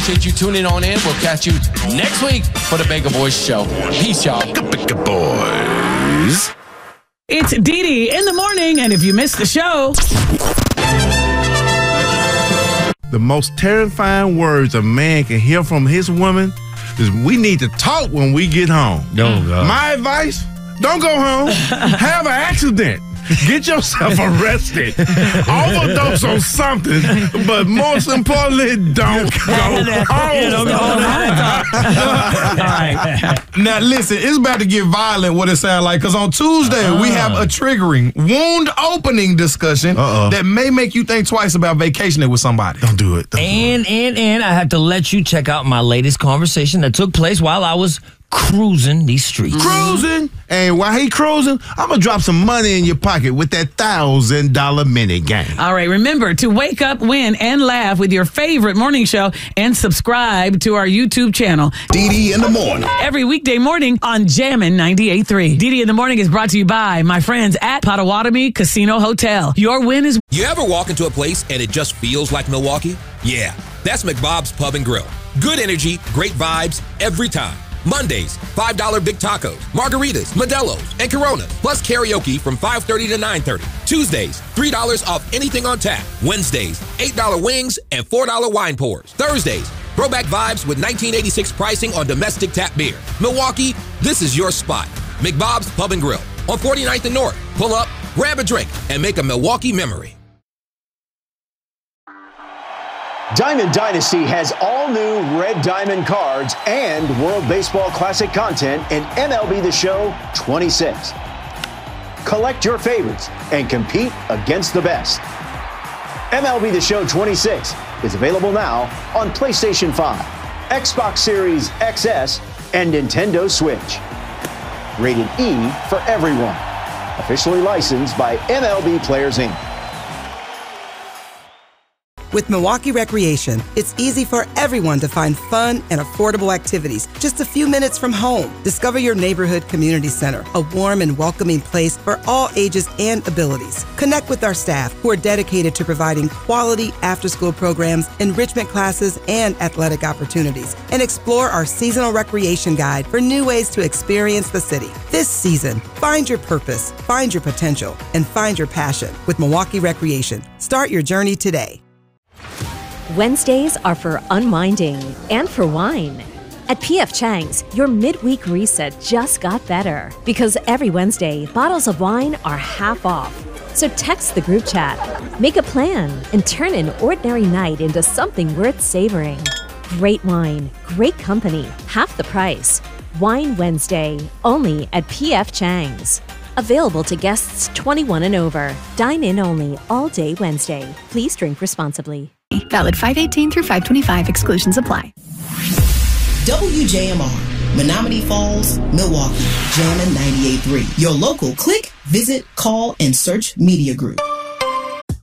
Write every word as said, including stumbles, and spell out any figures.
appreciate you tuning on in. We'll catch you next week for the Baker Boys Show. Peace, y'all. The Baker Boys. It's Dee Dee in the morning, and if you missed the show... The most terrifying words a man can hear from his woman is, we need to talk when we get home. Oh, God. My advice, don't go home. Have an accident. Get yourself arrested. Overdose on something. But most importantly, don't go home. All right. Now, listen, it's about to get violent what it sounds like, because on Tuesday, uh. we have a triggering, wound-opening discussion Uh-oh. that may make you think twice about vacationing with somebody. Don't do it. Don't and, do it. and, and I have to let you check out my latest conversation that took place while I was cruising these streets. Cruising? And while he cruising, I'm going to drop some money in your pocket with that one thousand dollar mini game. All right, remember to wake up, win, and laugh with your favorite morning show and subscribe to our YouTube channel. Dee Dee in the morning. Every weekday morning on Jammin' ninety-eight point three. Dee Dee in the morning is brought to you by my friends at Potawatomi Casino Hotel. Your win is... You ever walk into a place and it just feels like Milwaukee? Yeah, that's McBob's Pub and Grill. Good energy, great vibes, every time. Mondays, five dollar big tacos, margaritas, Modelo's, and Coronas, plus karaoke from five thirty to nine thirty. Tuesdays, three dollars off anything on tap. Wednesdays, eight dollar wings and four dollar wine pours. Thursdays, throwback vibes with nineteen eighty-six pricing on domestic tap beer. Milwaukee, this is your spot. McBob's Pub and Grill on forty-ninth and North. Pull up, grab a drink, and make a Milwaukee memory. Diamond Dynasty has all new Red Diamond cards and World Baseball Classic content in M L B The Show twenty-six. Collect your favorites and compete against the best. M L B The Show twenty-six is available now on PlayStation five, Xbox Series X S, and Nintendo Switch. Rated E for everyone. Officially licensed by M L B Players, Incorporated. With Milwaukee Recreation, it's easy for everyone to find fun and affordable activities just a few minutes from home. Discover your neighborhood community center, a warm and welcoming place for all ages and abilities. Connect with our staff who are dedicated to providing quality after-school programs, enrichment classes, and athletic opportunities. And explore our seasonal recreation guide for new ways to experience the city. This season, find your purpose, find your potential, and find your passion with Milwaukee Recreation. Start your journey today. Wednesdays are for unwinding and for wine. At P F Chang's, your midweek reset just got better because every Wednesday, bottles of wine are half off. So text the group chat, make a plan, and turn an ordinary night into something worth savoring. Great wine, great company, half the price. Wine Wednesday, only at P F Chang's. Available to guests twenty-one and over. Dine in only all day Wednesday. Please drink responsibly. Valid five eighteen through five twenty-five. Exclusions apply. W J M R, Menominee Falls, Milwaukee, Jammin' ninety-eight point three. Your local click, visit, call, and search media group.